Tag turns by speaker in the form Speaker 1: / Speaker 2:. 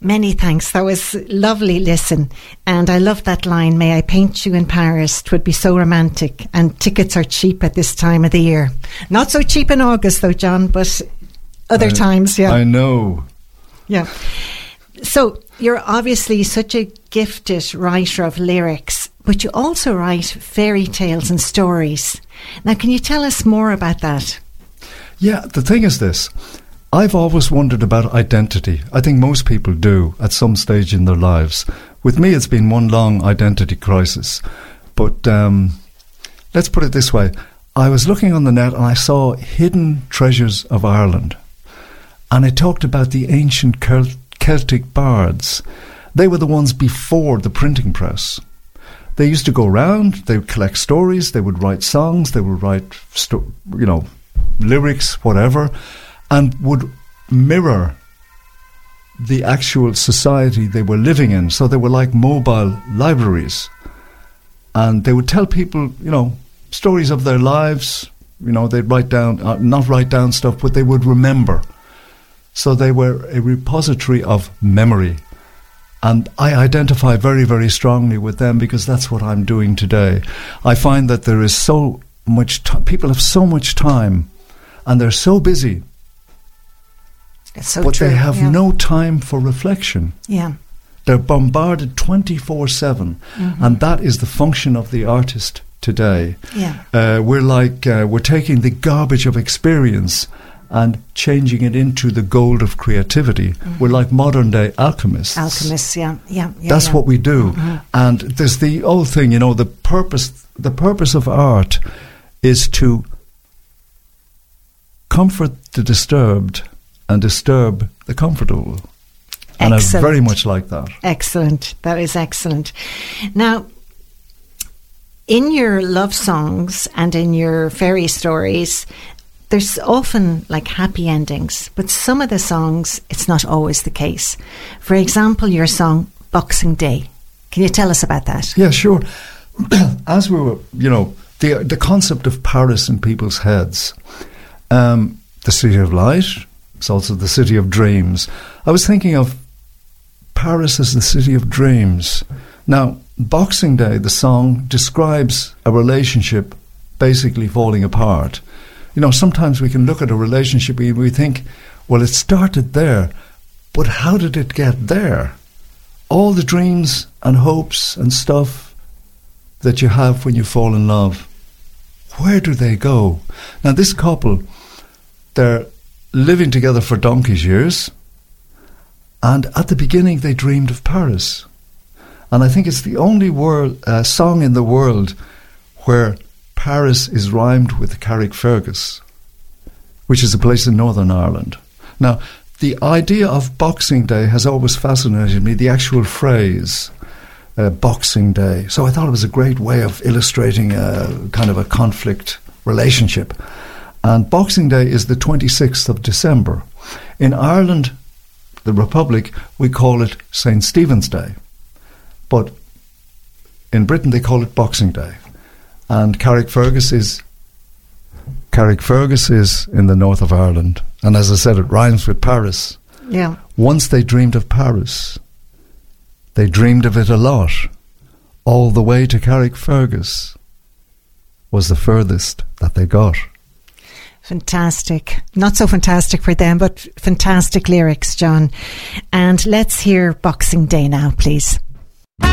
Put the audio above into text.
Speaker 1: Many thanks. That was lovely listen. And I love that line, may I paint you in Paris, 'twould be so romantic, and tickets are cheap at this time of the year. Not so cheap in August though, John, but other times, yeah.
Speaker 2: I know.
Speaker 1: Yeah. So you're obviously such a gifted writer of lyrics, but you also write fairy tales and stories. Now, can you tell us more about that?
Speaker 2: Yeah, the thing is this. I've always wondered about identity. I think most people do at some stage in their lives. With me, it's been one long identity crisis. But let's put it this way. I was looking on the net and I saw Hidden Treasures of Ireland. And it talked about the ancient Celtic bards. They were the ones before the printing press. They used to go around, they would collect stories, they would write songs, they would write, lyrics, whatever, and would mirror the actual society they were living in. So they were like mobile libraries. And they would tell people, stories of their lives. They'd write down, not write down stuff, but they would remember. So they were a repository of memory. And I identify very, very strongly with them because that's what I'm doing today. I find that there is so much people have so much time and they're so busy.
Speaker 1: It's so
Speaker 2: but
Speaker 1: true,
Speaker 2: they have no time for reflection.
Speaker 1: Yeah.
Speaker 2: They're bombarded 24/7. And that is the function of the artist today.
Speaker 1: Yeah.
Speaker 2: We're taking the garbage of experience and changing it into the gold of creativity. We're like modern day alchemists.
Speaker 1: Alchemists, yeah.
Speaker 2: That's what we do. And there's the old thing, the purpose of art is to comfort the disturbed and disturb the comfortable. And
Speaker 1: Excellent.
Speaker 2: I very much like that.
Speaker 1: Excellent. That is excellent. Now, in your love songs and in your fairy stories, there's often like happy endings, but some of the songs, it's not always the case. For example, your song Boxing Day. Can you tell us about that?
Speaker 2: Yeah, sure. As we were, the concept of Paris in people's heads, the city of light, it's also the city of dreams. I was thinking of Paris as the city of dreams. Now, Boxing Day, the song, describes a relationship basically falling apart. Sometimes we can look at a relationship and we think, well, it started there, but how did it get there? All the dreams and hopes and stuff that you have when you fall in love, where do they go? Now, this couple, they're living together for donkey's years, and at the beginning they dreamed of Paris. And I think it's the only song in the world where Paris is rhymed with Carrickfergus, which is a place in Northern Ireland. Now, the idea of Boxing Day has always fascinated me, the actual phrase, Boxing Day. So I thought it was a great way of illustrating a kind of a conflict relationship. And Boxing Day is the 26th of December. In Ireland, the Republic, we call it St. Stephen's Day. But in Britain, they call it Boxing Day. And Carrickfergus is in the north of Ireland. And as I said, it rhymes with Paris.
Speaker 1: Yeah.
Speaker 2: Once they dreamed of Paris, they dreamed of it a lot. All the way to Carrickfergus was the furthest that they got.
Speaker 1: Fantastic. Not so fantastic for them, but fantastic lyrics, John. And let's hear Boxing Day now, please.